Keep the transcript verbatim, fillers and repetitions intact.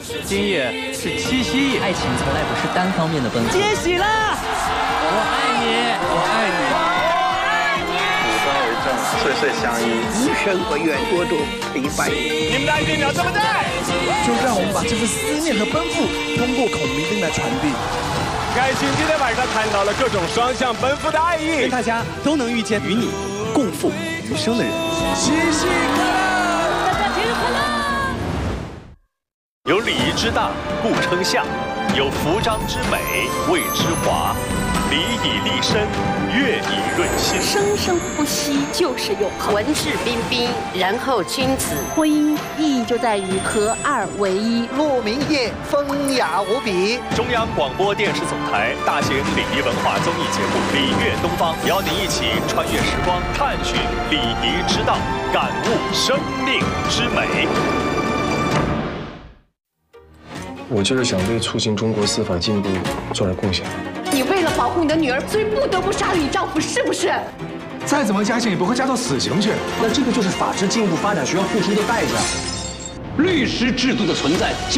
今夜是七夕， 爱情从来不是单方面的奔赴。 接喜了，我爱你，我爱你， 我爱你。 武装为证，岁岁相依， 一生和愿多多陪伴你。 你们的爱对秒对不对？ 就让我们把这份思念和奔赴通过孔明灯来传递。 开心今天晚上看到了各种双向奔赴的爱意， 愿大家都能遇见与你共赴余生的人。七夕快乐！ 大家节日快乐！ 有礼仪之大，故称象；有服章之美，谓之华。礼以立身，乐以润心。 生生不息就是永恒。 文质彬彬，然后君子。 婚姻意义就在于合二为一。 鹿鸣夜，风雅无比。 中央广播电视总台大型礼仪文化综艺节目《礼乐东方》，邀您一起穿越时光，探寻礼仪之道，感悟生命之美。 我就是想为促进中国司法进步做点贡献。 你为了保护你的女儿，所以不得不杀了你丈夫，是不是？ 再怎么加刑也不会加到死刑去。 那这个就是法治进步发展需要付出的代价。 律师制度的存在。